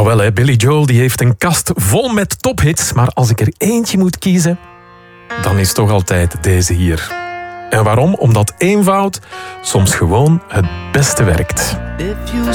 Jawel, hè, Billy Joel die heeft een kast vol met tophits, maar als ik er eentje moet kiezen, dan is toch altijd deze hier. En waarom? Omdat eenvoud soms gewoon het beste werkt. If you